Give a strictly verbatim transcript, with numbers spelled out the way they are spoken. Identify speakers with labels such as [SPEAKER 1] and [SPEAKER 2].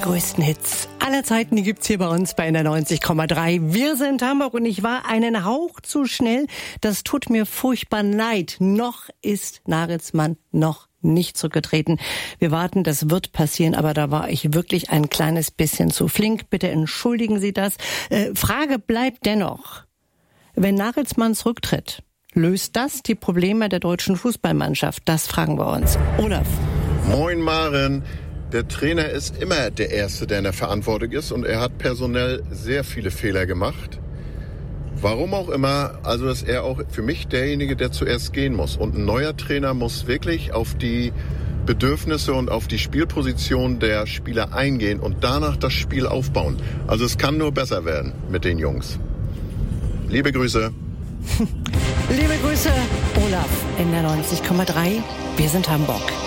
[SPEAKER 1] größten Hits aller Zeiten, die gibt's hier bei uns bei N R neunzig Komma drei. Wir sind Hamburg und ich war einen Hauch zu schnell. Das tut mir furchtbar leid. Noch ist Nagelsmann noch nicht zurückgetreten. Wir warten, das wird passieren, aber da war ich wirklich ein kleines bisschen zu flink. Bitte entschuldigen Sie das. Äh, Frage bleibt dennoch, wenn Nagelsmann zurücktritt, löst das die Probleme der deutschen Fußballmannschaft? Das fragen wir uns. Olaf.
[SPEAKER 2] Moin Maren. Der Trainer ist immer der Erste, der in der Verantwortung ist, und er hat personell sehr viele Fehler gemacht. Warum auch immer, also ist er auch für mich derjenige, der zuerst gehen muss. Und ein neuer Trainer muss wirklich auf die Bedürfnisse und auf die Spielposition der Spieler eingehen und danach das Spiel aufbauen. Also es kann nur besser werden mit den Jungs. Liebe Grüße.
[SPEAKER 1] Liebe Grüße, Olaf, N R neunzig Komma drei. Wir sind Hamburg.